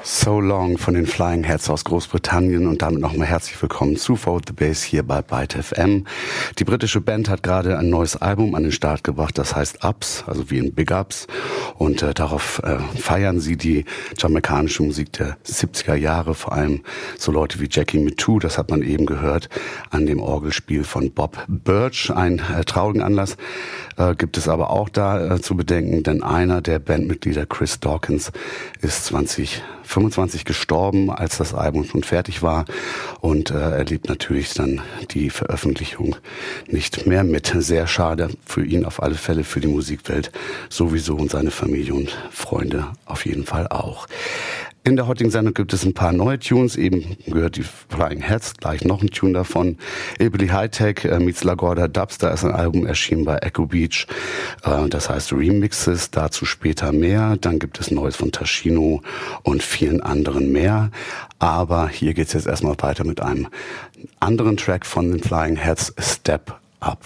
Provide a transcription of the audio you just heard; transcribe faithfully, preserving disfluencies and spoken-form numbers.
So Long von den Flying Heads aus Großbritannien und damit nochmal herzlich willkommen zu Forward the Bass hier bei Byte F M. Die britische Band hat gerade ein neues Album an den Start gebracht, das heißt Ups, also wie in Big Ups, und äh, darauf äh, feiern sie die jamaikanische Musik der siebziger Jahre, vor allem so Leute wie Jackie Mittoo, das hat man eben gehört, an dem Orgelspiel von Bob Birch. Ein äh, traurigen Anlass äh, gibt es aber auch da äh, zu bedenken, denn einer der Bandmitglieder, Chris Dawkins, ist zwanzig fünfundzwanzig gestorben, als das Album schon fertig war, und äh, erlebt natürlich dann die Veröffentlichung nicht mehr mit. Sehr schade für ihn auf alle Fälle, für die Musikwelt sowieso und seine Familie und Freunde auf jeden Fall auch. In der heutigen Sendung gibt es ein paar neue Tunes, eben gehört die Flying Heads, gleich noch ein Tune davon. Ilbilly Hi-Tech äh, meets LaGuardia Dubs, da ist ein Album erschienen bei Echo Beach, äh, das heißt Remixes, dazu später mehr. Dann gibt es Neues von Tashino und vielen anderen mehr. Aber hier geht's jetzt erstmal weiter mit einem anderen Track von den Flying Heads, Step